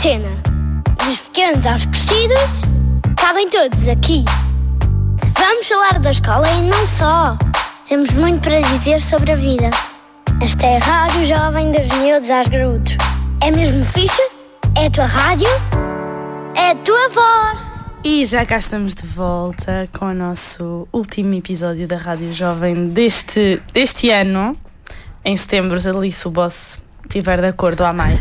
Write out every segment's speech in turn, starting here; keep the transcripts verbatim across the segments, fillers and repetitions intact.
cena. Dos pequenos aos crescidos, cabem todos aqui. Vamos falar da escola e não só. Temos muito para dizer sobre a vida. Esta é a Rádio Jovem dos Miúdos aos Graúdos. É mesmo fixe? É a tua rádio? É a tua voz. E já cá estamos de volta com o nosso último episódio da Rádio Jovem deste, deste ano. Em setembro, ali se o boss estiver de acordo há mais.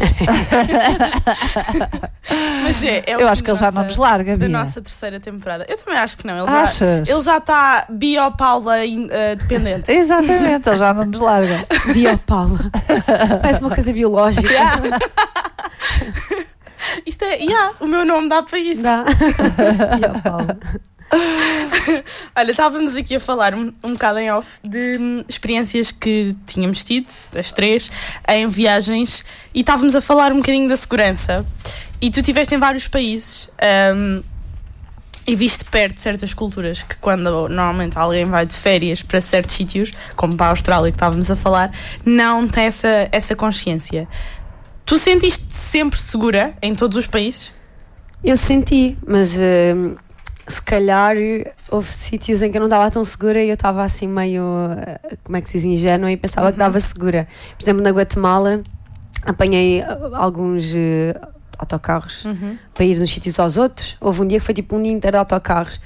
Mas é, é eu acho que ele já não nos larga, da Bia. nossa terceira temporada. Eu também acho que não. Ele Achas? já, ele já está bio-Paula uh, dependente. Exatamente, ele já não nos larga. Bio-Paula. Parece uma coisa biológica. Isto é, yeah, o meu nome dá para isso. Dá. Bio-Paula. Olha, estávamos aqui a falar um, um bocado em off de hum, experiências que tínhamos tido, as três, em viagens, e estávamos a falar um bocadinho da segurança. E tu estiveste em vários países um, e viste perto certas culturas que, quando normalmente alguém vai de férias para certos sítios, como para a Austrália que estávamos a falar, não tem essa, essa consciência. Tu sentiste-te sempre segura em todos os países? Eu senti, mas uh, se calhar houve sítios em que eu não estava tão segura e eu estava assim meio, uh, como é que se diz, ingênua e pensava uhum. que estava segura. Por exemplo, na Guatemala apanhei alguns uh, autocarros uhum. para ir de uns sítios aos outros. Houve um dia que foi tipo um dia inteiro de autocarros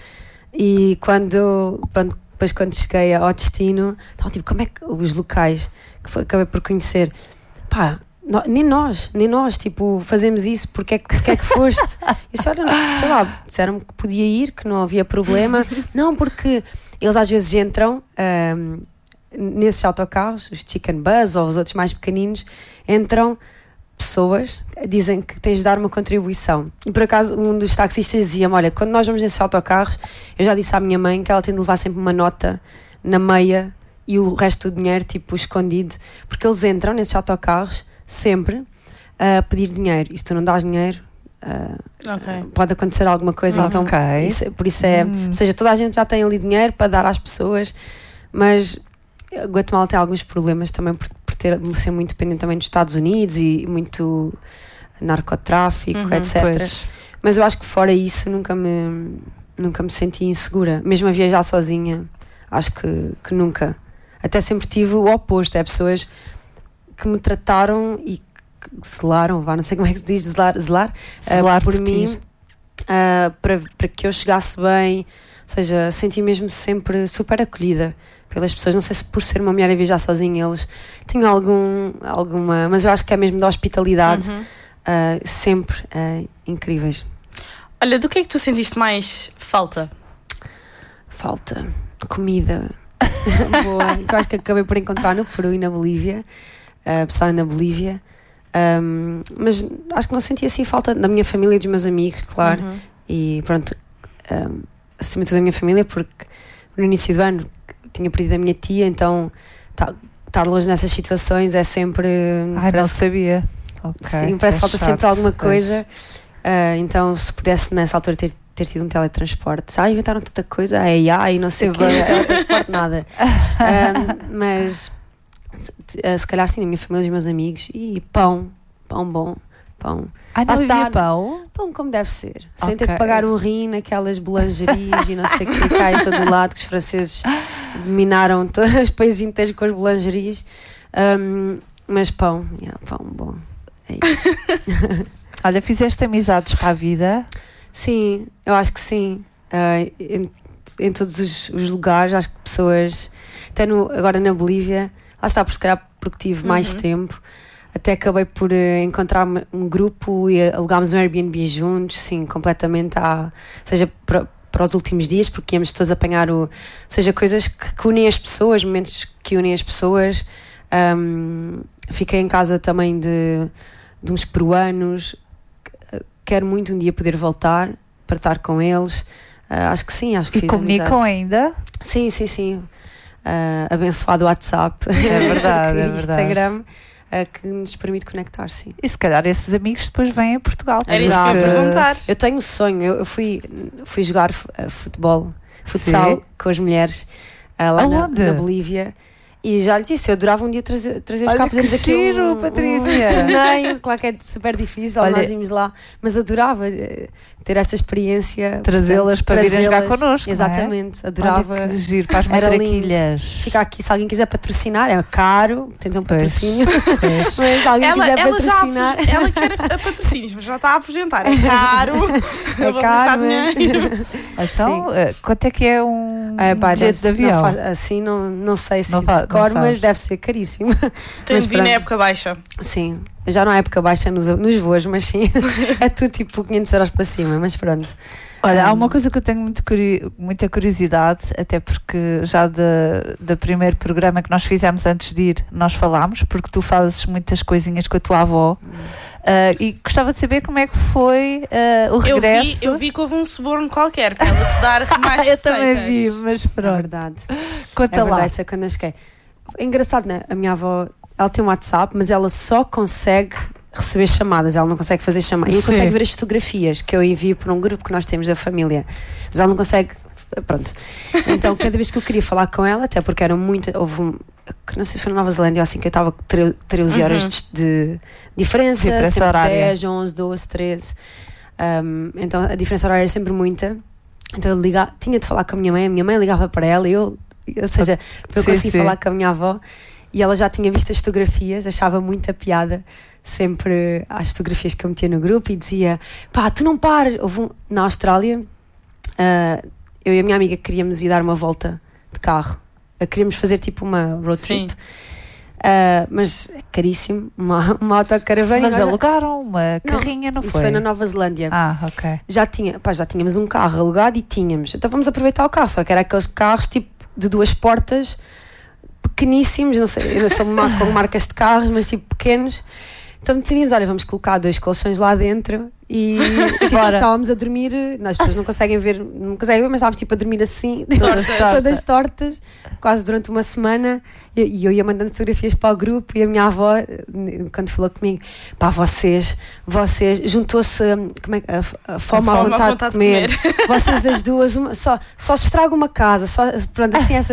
e quando, pronto, depois quando cheguei ao destino, estava tipo, como é que os locais que foi, acabei por conhecer, pá, No, nem nós, nem nós, tipo, fazemos isso, porque é que, porque é que foste? Eu disse, olha, não, sei lá, disseram-me que podia ir, que não havia problema. Não, porque eles às vezes entram um, nesses autocarros, os Chicken Buzz ou os outros mais pequeninos, entram pessoas, dizem que tens de dar uma contribuição. E por acaso um dos taxistas dizia-me, olha, quando nós vamos nesses autocarros, eu já disse à minha mãe que ela tem de levar sempre uma nota na meia e o resto do dinheiro, tipo, escondido, porque eles entram nesses autocarros sempre a uh, pedir dinheiro, e se tu não dás dinheiro uh, okay. pode acontecer alguma coisa, okay. então isso, por isso é, hum. ou seja, toda a gente já tem ali dinheiro para dar às pessoas, mas Guatemala tem alguns problemas também por, por ter, ser muito dependente também dos Estados Unidos e muito narcotráfico, uhum, etcétera. Pois. Mas eu acho que fora isso nunca me, nunca me senti insegura, mesmo a viajar sozinha, acho que, que nunca, até sempre tive o oposto, é pessoas que me trataram e que zelaram, vá, não sei como é que se diz, zelar, zelar, zelar uh, por, por mim, uh, para, para que eu chegasse bem, ou seja, senti mesmo sempre super acolhida pelas pessoas, não sei se por ser uma mulher a viajar sozinha eles tinham algum, alguma, mas eu acho que é mesmo da hospitalidade, uhum. uh, sempre uh, incríveis. Olha, do que é que tu sentiste mais falta? Falta, comida boa, que eu acho que acabei por encontrar no Peru e na Bolívia. Uh, apesar na Bolívia, um, mas acho que não senti assim falta da minha família e dos meus amigos, claro, uhum. e pronto, um, acima de tudo da minha família, porque no início do ano tinha perdido a minha tia, então tá, estar longe nessas situações é sempre... Ai, não sabia. Okay, sim, parece que falta chato, sempre alguma coisa, uh, então se pudesse nessa altura ter, ter tido um teletransporte, ah, inventaram tanta coisa, ai, ai, não sei o que, teletransporte nada, um, mas... Se calhar sim, a minha família e os meus amigos. E pão, pão bom, pão. Ah, não havia pão? Pão como deve ser, sem okay. ter de pagar um rim naquelas boulangerias e não sei o que cá em todo o lado, que os franceses dominaram todos os países inteiros com as boulangerias, um, mas pão, yeah, pão bom, é isso. Olha, fizeste amizades para a vida? Sim, eu acho que sim, uh, em, em todos os, os lugares, acho que pessoas, até no, agora na Bolívia, lá está, por se calhar porque tive uhum. mais tempo, até acabei por uh, encontrar um grupo e alugámos um Airbnb juntos, sim, completamente, à, seja para, para os últimos dias, porque íamos todos apanhar o, seja coisas que, que unem as pessoas, momentos que unem as pessoas. Um, fiquei em casa também de, de uns peruanos, quero muito um dia poder voltar para estar com eles, uh, acho que sim, acho que e fiz comunicam amizades. Ainda? Sim, sim, sim. Uh, abençoado WhatsApp, é verdade, é Instagram, uh, que nos permite conectar, sim. E se calhar esses amigos depois vêm a Portugal. Era isso que eu ia perguntar. Eu tenho um sonho, eu, eu fui, fui jogar uh, futebol, futsal, sim, com as mulheres uh, lá na, na Bolívia, E já lhe disse, eu adorava um dia trazer, trazer-vos cá, Olha, fazermos que aqui giro, um, Patrícia. um torneio. Claro que é super difícil, Olha, nós íamos lá, mas adorava eh, ter essa experiência. Trazê-las portanto, para virem jogar trazê-las. connosco, Exatamente, não é? adorava. Olha, que giro, para as Era lindo. matraquilhas. Ficar aqui, se alguém quiser patrocinar, é caro, tem um Pois, patrocínio. pois. Mas se alguém Ela, quiser ela, já patrocinar. apro- ela quer a, a patrocínios, mas já está a apresentar. É caro. É Eu vou caro, gastar mas- dinheiro. Então, eh, quanto é que é um É, pá, bilhete de deve- não avião? faz- assim, não, não sei se Não de fa- não cor, mas sabes. deve ser caríssimo. Tem Mas de vir na pronto. época baixa. Sim, já não é época baixa nos, nos voos, mas sim, é tudo tipo quinhentos euros para cima, mas pronto. Olha, há Um, uma coisa que eu tenho muito curi- muita curiosidade, até porque já da- do primeiro programa que nós fizemos antes de ir, nós falámos, porque tu fazes muitas coisinhas com a tua avó. Ah, e gostava de saber como é que foi ah, o Eu regresso. vi, eu vi que houve um suborno qualquer para ela te dar mais eu receitas. também vi, mas É pronto. verdade. Conta É lá. verdade, isso é quando eu cheguei. É engraçado, né? A minha avó, ela tem um WhatsApp, mas ela só consegue receber chamadas, ela não consegue fazer chamadas. E Sim. consegue ver as fotografias que eu envio para um grupo que nós temos da família. Mas ela não consegue. Pronto. Então, cada vez que eu queria falar com ela, até porque eram muito. Houve um. Não sei se foi na Nova Zelândia ou assim, que eu estava com treze horas Uhum. de, de diferença, Diferença sempre horária. dez, onze, doze, treze. Um, então a diferença horária era sempre muita. Então eu liga, tinha de falar com a minha mãe, a minha mãe ligava para ela, eu, ou seja, para eu Sim, conseguir sim. falar com a minha avó. E ela já tinha visto as fotografias, achava muita piada sempre às fotografias que eu metia no grupo e dizia: pá, tu não pares. Houve um, na Austrália, ah, eu e a minha amiga queríamos ir dar uma volta de carro. Ah, queríamos fazer tipo uma road Sim. trip. Ah, mas é caríssimo, uma, uma autocaravana. Mas Nós já- alugaram uma Não, carrinha, não, Isso foi? foi na Nova Zelândia. Ah, ok. Já, tinha, pá, já tínhamos um carro alugado e tínhamos. Então vamos aproveitar o carro, só que era aqueles carros tipo de duas portas, pequeníssimos, não sei, eu não sou má com marcas de carros, mas tipo pequenos. Então decidimos, olha, vamos colocar dois colchões lá dentro e tipo, Bora. estávamos a dormir, as pessoas não conseguem ver, não conseguem ver, mas estávamos tipo a dormir assim, Tortas. todas tortas, quase durante uma semana. E e eu ia mandando fotografias para o grupo e a minha avó, quando falou comigo, pá, vocês, vocês, juntou-se como é, que- a, a fome à fome à vontade, vontade de comer. de comer. Vocês as duas, uma- só, só se estraga uma casa, só, pronto, assim essas.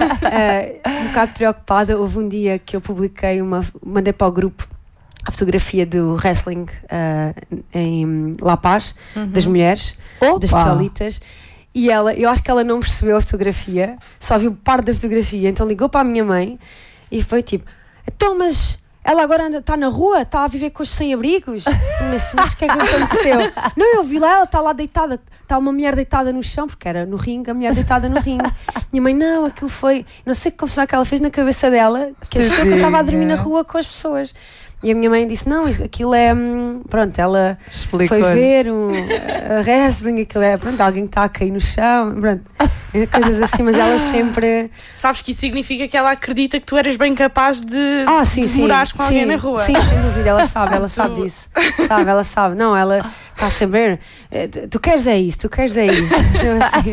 eh, um bocado preocupada. Houve um dia que eu publiquei uma, mandei para o grupo a fotografia do wrestling eh, em La Paz, das mulheres, das Opa! cholitas. E ela, eu acho que ela não percebeu a fotografia, só viu parte da fotografia, então ligou para a minha mãe e foi tipo: então, mas ela agora anda- está na rua, está a viver com os sem-abrigos? Mas, mas o que é que aconteceu? Não, eu vi lá, ela está lá deitada, está uma mulher deitada no chão, porque era no ringue, a mulher deitada no ringue. Minha mãe, não, aquilo foi, não sei que confusão que ela fez na cabeça dela, que achou que eu estava a dormir na rua com as pessoas. E a minha mãe disse: não, aquilo é. hum, Pronto, ela Explicou-lhe. foi ver um, a wrestling, aquilo é. Pronto, alguém que está a cair no chão, pronto, coisas assim, mas ela sempre. Sabes que isso significa que ela acredita que tu eras bem capaz de, Ah, sim, de sim. morares com sim, alguém na rua. Sim, sem dúvida, ela sabe, ela sabe Tu- disso. Sabe, ela sabe. Não, ela está a saber. eh, Tu tu queres é isso, tu queres é isso. Então, assim,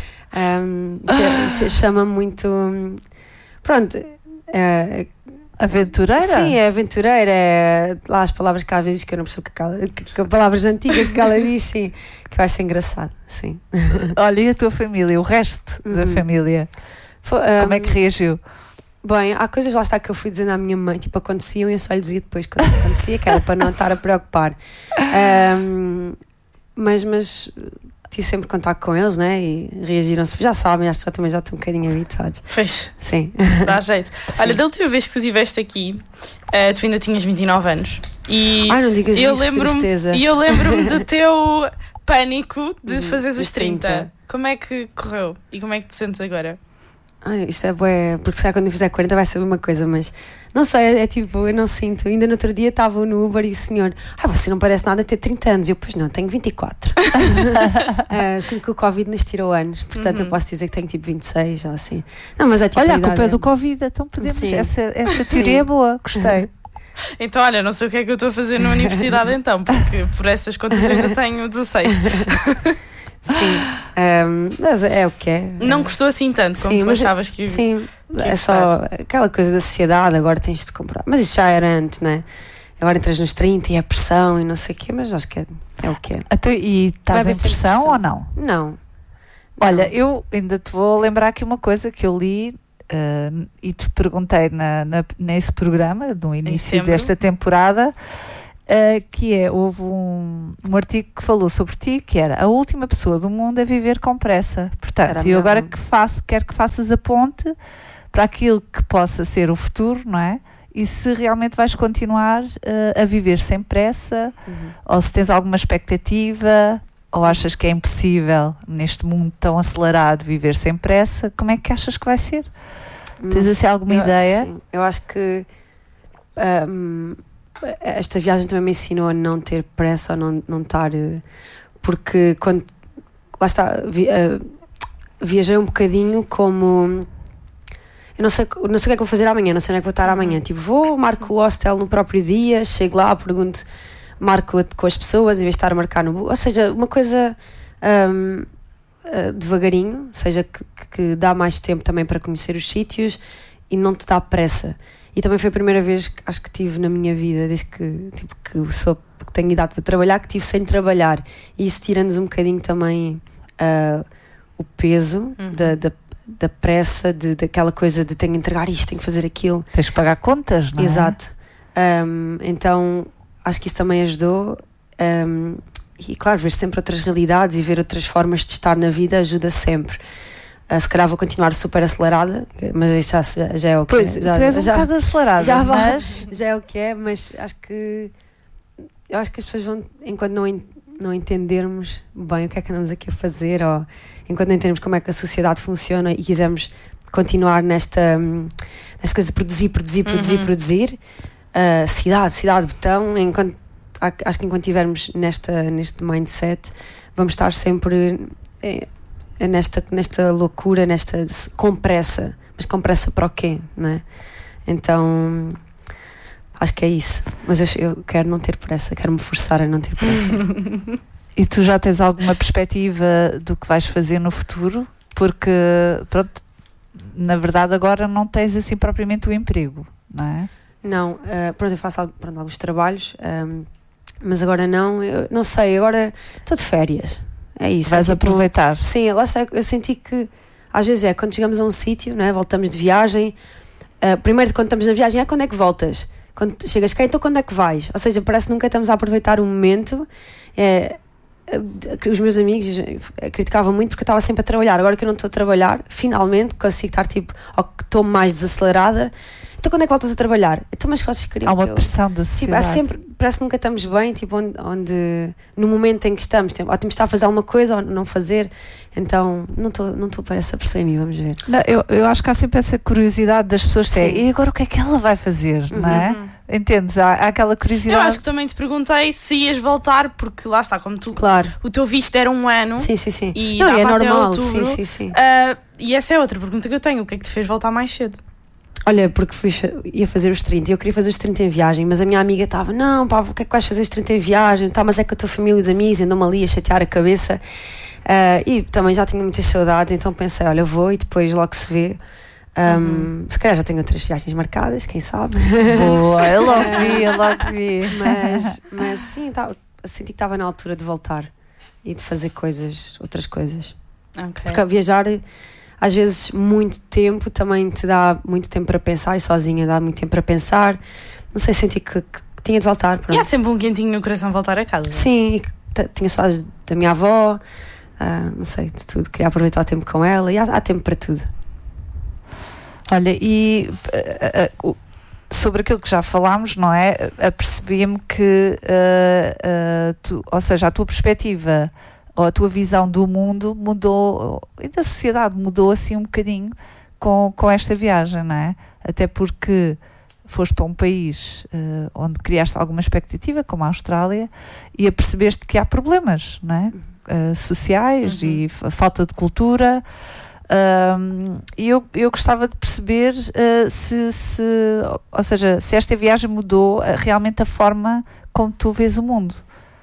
hum, se, se chama muito. hum, Pronto. eh, Aventureira? Sim, é aventureira, é lá as palavras que às vezes que eu não percebo que, ela, que, que palavras antigas que ela diz, sim, que eu acho engraçado, sim. Olha, e a tua família, o resto da Uhum. família, Foi, como é hum, que reagiu? Bem, há coisas lá está que eu fui dizendo à minha mãe, tipo, aconteciam e eu só lhe dizia depois quando acontecia, que era para não estar a preocupar. Hum, mas, mas tive sempre contato com eles, né? E reagiram-se, já sabem, acho que já, também já estão um bocadinho habituados. Pois, Sim. dá jeito. Olha, da última vez que tu estiveste aqui, eh, tu ainda tinhas vinte e nove anos. E Ai, não digas eu isso, que lembro-me tristeza. e eu lembro-me do teu pânico de Uhum, fazeres dos os trinta. trinta. Como é que correu? E como é que te sentes agora? Ai, isto é bué, porque se calhar quando eu fizer quarenta vai saber uma coisa, mas não sei, é, é tipo, eu não sinto. Ainda no outro dia estava no Uber e o senhor, ah, você não parece nada ter trinta anos. Eu, pois não, tenho vinte e quatro. uh, sinto que o Covid nos tirou anos, portanto Uhum. eu posso dizer que tenho tipo vinte e seis ou assim. Não, mas é tipo. Olha, a idade culpa é do Covid, então podemos. Sim. Essa, essa teoria Sim. é boa, gostei. Então, olha, não sei o que é que eu estou a fazer na universidade então, porque por essas contas eu ainda tenho dezesseis. Sim, um, mas é o que é. Não custou assim tanto como Sim, tu mas é- achavas que... Sim, que é ia só aquela coisa da sociedade, agora tens de comprar. Mas isso já era antes, né? Agora entras nos trinta e a pressão e não sei o quê, mas acho que é, é o que é. Então, e estás Vai em ser pressão pressão. ou não? Não. Olha, eu ainda te vou lembrar aqui uma coisa que eu li uh, e te perguntei na, na, nesse programa, no início desta temporada, uh, que é, houve um, um artigo que falou sobre ti, que era: a última pessoa do mundo a viver com pressa. Portanto, eu agora que faço, quero que faças a ponte para aquilo que possa ser o futuro, não é? E se realmente vais continuar uh, a viver sem pressa, uhum. ou se tens alguma expectativa, ou achas que é impossível neste mundo tão acelerado viver sem pressa, como é que achas que vai ser? Mas, tens assim alguma eu, ideia? Sim, eu acho que um, esta viagem também me ensinou a não ter pressa, a não, não estar, porque quando lá está, vi, uh, viajei um bocadinho como eu não sei, não sei o que é que vou fazer amanhã, não sei onde é que vou estar amanhã. Tipo, vou, marco o hostel no próprio dia, chego lá, pergunto, marco com as pessoas em vez de estar a marcar no... Ou seja, uma coisa um, uh, devagarinho, ou seja, que, que dá mais tempo também para conhecer os sítios e não te dá pressa. E também foi a primeira vez que acho que tive na minha vida, desde que, tipo, que, sou, que tenho idade para trabalhar, que tive sem trabalhar. E isso tira-nos um bocadinho também uh, o peso uhum. da, da da pressa, de, daquela coisa de tenho que entregar isto, tenho que fazer aquilo. Tens que pagar contas, não é? Exato. Um, então, acho que isso também ajudou. Um, e claro, ver sempre outras realidades e ver outras formas de estar na vida ajuda sempre. Uh, se calhar vou continuar super acelerada, mas isso já, já é o que pois, é. Pois, tu és um já, bocado acelerada, já, mas... já é o que é, mas acho que eu acho que as pessoas vão, enquanto não não entendermos bem o que é que andamos aqui a fazer, ou enquanto não entendermos como é que a sociedade funciona e quisermos continuar nesta, nesta coisa de produzir, produzir, produzir, uhum. produzir, uh, cidade, cidade, botão, enquanto, acho que enquanto estivermos nesta, neste mindset, vamos estar sempre é, nesta, nesta loucura, nesta, com pressa, mas com pressa para o quê, não é? Então... acho que é isso, mas eu, eu quero não ter pressa, quero me forçar a não ter pressa. E tu já tens alguma perspectiva do que vais fazer no futuro? Porque, pronto, na verdade agora não tens assim propriamente o emprego, não é? Não, uh, pronto, eu faço pronto, alguns trabalhos, um, mas agora não, eu não sei, agora estou de férias, é isso. Vais é tipo, aproveitar. Sim, lá está, eu senti que às vezes é, quando chegamos a um sítio, não é, voltamos de viagem, uh, primeiro quando estamos na viagem é quando é que voltas? Quando chegas cá, então quando é que vais? Ou seja, parece que nunca estamos a aproveitar o momento. É, os meus amigos criticavam muito porque eu estava sempre a trabalhar. Agora que eu não estou a trabalhar, finalmente consigo estar tipo, ou que estou mais desacelerada. Então quando é que voltas a trabalhar? Então, mas vocês queriam Há uma eu, pressão da sociedade. Tipo, sempre, parece que nunca estamos bem, tipo, onde, onde no momento em que estamos, tipo, ou temos de estar a fazer alguma coisa ou não fazer. Então não estou não estou para essa pressão em mim, vamos ver. Não, eu, eu acho que há sempre essa curiosidade das pessoas que é, e agora o que é que ela vai fazer, uhum. não é? Entendes? Há, há aquela curiosidade. Eu acho que também te perguntei se ias voltar, porque lá está, como tu, claro. O teu visto era um ano. Sim, sim, sim. E não, dava é até normal, outubro. sim, sim, sim. Uh, e essa é outra pergunta que eu tenho, o que é que te fez voltar mais cedo? Olha, porque fui, ia fazer os trinta e eu queria fazer os trinta em viagem, mas a minha amiga estava, não pá, o que é que vais fazer os trinta em viagem? Tá, mas é que a tua família e os amigos andam-me ali a chatear a cabeça. Uh, e também já tinha muitas saudades, então pensei, olha, vou e depois logo se vê. Um, uhum. Se calhar já tenho outras viagens marcadas, quem sabe? Boa, eu logo vi, eu logo vi. Mas, mas sim, tá, senti que estava na altura de voltar e de fazer coisas, outras coisas. Okay. Porque viajar, às vezes, muito tempo também te dá muito tempo para pensar, e sozinha dá muito tempo para pensar. Não sei, senti que, que tinha de voltar. Pronto. E há sempre um quentinho no coração voltar a casa. Sim, e tinha saudades da minha avó, uh, não sei, de tudo. Queria aproveitar o tempo com ela e há, há tempo para tudo. Olha, e uh, uh, sobre aquilo que já falámos, não é? Apercebi-me que, uh, uh, tu, ou seja, a tua perspectiva ou a tua visão do mundo mudou, e da sociedade mudou assim um bocadinho com, com esta viagem, não é? Até porque foste para um país uh, onde criaste alguma expectativa, como a Austrália, e apercebeste que há problemas, não é? Uh, sociais uhum. e a falta de cultura. Um, e eu, eu gostava de perceber uh, se, se, ou seja, se esta viagem mudou uh, realmente a forma como tu vês o mundo.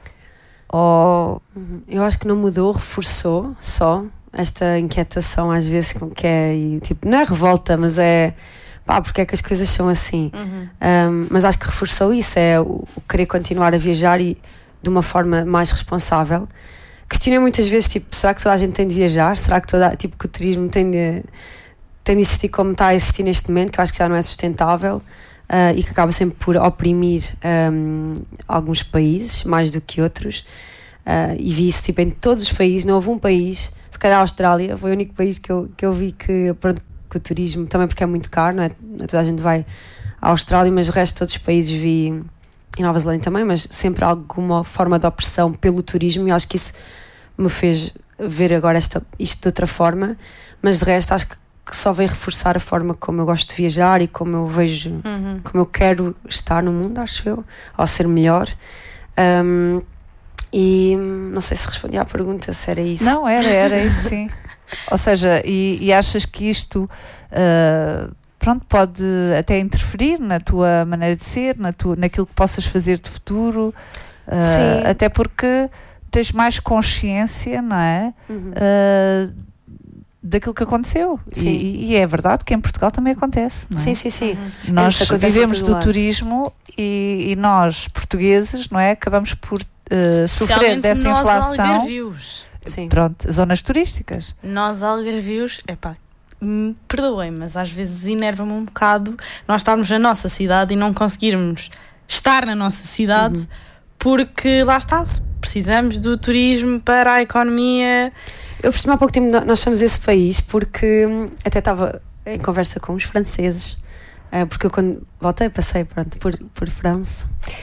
Ou... Eu acho que não mudou, reforçou só esta inquietação às vezes com que é, e, tipo, não é revolta, mas é pá, porque é que as coisas são assim. Uhum. Um, mas acho que reforçou isso, é o, o querer continuar a viajar e de uma forma mais responsável. Questionei muitas vezes, tipo, será que toda a gente tem de viajar? Será que toda, tipo, que o turismo tem de, tem de existir como está a existir neste momento, que eu acho que já não é sustentável uh, e que acaba sempre por oprimir um, alguns países mais do que outros. Uh, e vi isso tipo, em todos os países. Não houve um país, se calhar a Austrália foi o único país que eu, que eu vi que, pronto, que o turismo, também porque é muito caro, não é? Toda a gente vai à Austrália, mas o resto de todos os países vi, e Nova Zelândia também, mas sempre alguma forma de opressão pelo turismo, e acho que isso me fez ver agora esta, isto de outra forma. Mas de resto acho que, que só veio reforçar a forma como eu gosto de viajar e como eu vejo, uhum. como eu quero estar no mundo, acho eu, ao ser melhor. Um, e não sei se respondi à pergunta, se era isso. Não, era, era isso sim. Ou seja, e, e achas que isto uh, pronto, pode até interferir na tua maneira de ser, na tua, naquilo que possas fazer de futuro, uh, sim. Até porque tens mais consciência, não é? Uhum. Uh, daquilo que aconteceu. E, e é verdade que em Portugal também acontece, não é? Sim, sim, sim. Uhum. Nós vivemos do lado. turismo e, e nós, portugueses, não é? Acabamos por uh, sofrer dessa nós inflação. Algarvios. Sim. Pronto, zonas turísticas. Nós algarvios, epá, me perdoem, mas às vezes enerva-me um bocado nós estarmos na nossa cidade e não conseguirmos estar na nossa cidade, uhum. porque lá está, precisamos do turismo para a economia. Eu percebi há pouco tempo, nós somos esse país porque até estava em conversa com os franceses, porque eu quando voltei passei pronto, por, por França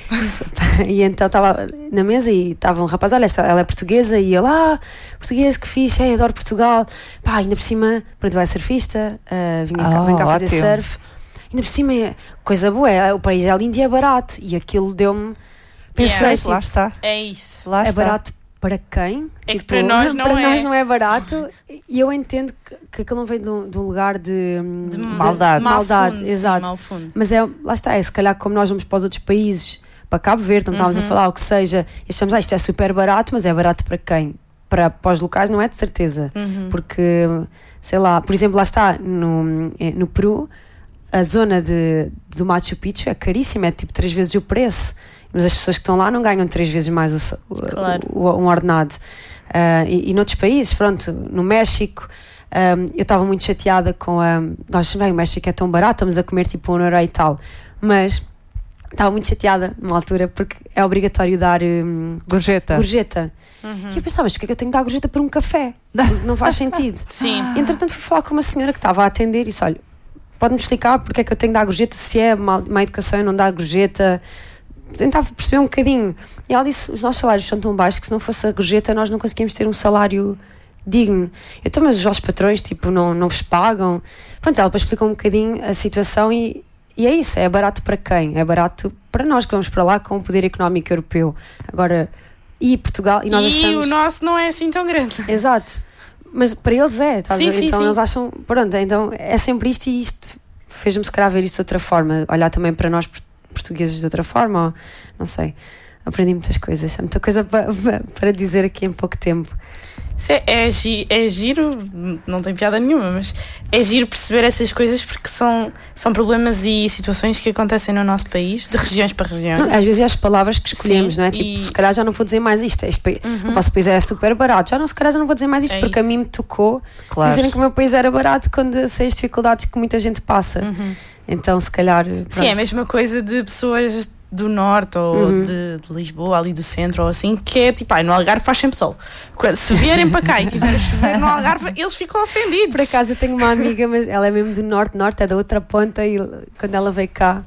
e então estava na mesa e estava um rapaz, olha, esta, ela é portuguesa e ele, ah, português, que fixe, é, adoro Portugal, pá, ainda por cima, pronto, ele é surfista, uh, vinha cá, oh, vem cá fazer ótimo. surf, ainda por cima é coisa boa, é, o país é lindo e é barato, e aquilo deu-me, pensei, yeah, tipo, lá está, é isso, lá é está. barato para quem? É tipo, que para nós não para é. nós não é barato, e eu entendo que, que aquilo não vem de um, de um lugar de, de, de maldade, maldade, fundo, exato. Sim, fundo. Mas é, lá está, é se calhar como nós vamos para os outros países, para Cabo Verde, não estávamos uhum. a falar, o que seja, e achamos, ah, isto é super barato, mas é barato para quem? Para, para os locais não é de certeza, uhum. porque, sei lá, por exemplo, lá está, no, no Peru, a zona de, do Machu Picchu é caríssima, é tipo três vezes o preço. Mas as pessoas que estão lá não ganham três vezes mais o, claro. o, o, um ordenado. Uh, e, e noutros países, pronto, no México, um, eu estava muito chateada com a. Nós bem, o México é tão barato, estamos a comer tipo um euro e tal. Mas estava muito chateada numa altura porque é obrigatório dar um, gorjeta. gorjeta. Uhum. E eu pensava, mas porquê é que eu tenho que dar gorjeta por um café? Não faz sentido. Sim. E, entretanto, fui falar com uma senhora que estava a atender e disse: olha, pode-me explicar porque é que eu tenho que dar gorjeta, se é má, má educação e não dar gorjeta. Tentava perceber um bocadinho. E ela disse: os nossos salários são tão baixos que se não fosse a gorjeta nós não conseguimos ter um salário digno. Eu estou, mas os vossos patrões tipo, não, não vos pagam. Pronto, ela depois explicou um bocadinho a situação e, e é isso, é barato para quem? É barato para nós que vamos para lá com o poder económico europeu. Agora, e Portugal, e nós e achamos... o nosso não é assim tão grande. Exato. Mas para eles é, tá sim, sim, então sim. eles acham, pronto, então é sempre isto, e isto fez-me se calhar ver isso de outra forma, olhar também para nós portugueses de outra forma, ou, não sei, aprendi muitas coisas, há muita coisa para, para dizer aqui em pouco tempo. É, é, é giro, não tem piada nenhuma, mas é giro perceber essas coisas porque são, são problemas e situações que acontecem no nosso país, de regiões para regiões. Não, às vezes é as palavras que escolhemos, sim, não é? Tipo, e... se calhar já não vou dizer mais isto, este país, uhum. o vosso país é super barato, já não, se calhar já não vou dizer mais isto, é porque isso. A mim me tocou claro. Dizerem que o meu país era barato quando sei as dificuldades que muita gente passa. Uhum. Então se calhar... Pronto. Sim, é a mesma coisa de pessoas do norte ou uhum. de, de Lisboa, ali do centro ou assim, que é tipo, ai, no Algarve faz sempre sol. Se vierem para cá e tiver a chover no Algarve, eles ficam ofendidos. Por acaso eu tenho uma amiga, mas ela é mesmo do norte, norte é da outra ponta, e quando ela veio cá,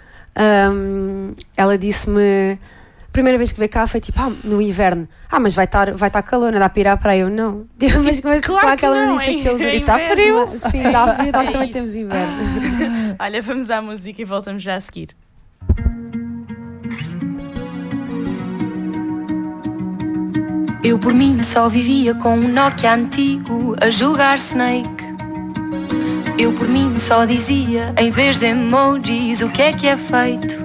um, ela disse-me, a primeira vez que veio cá foi tipo, ah, no inverno, ah, mas vai estar vai estar calor, não dá para ir à praia. Eu não. Mas, mas claro que ela me disse aquilo é, está frio. Sim, dá frio, nós é também isso. temos inverno. Olha, vamos à música e voltamos já a seguir. Eu por mim só vivia com um Nokia antigo a jogar Snake. Eu por mim só dizia, em vez de emojis, o que é que é feito.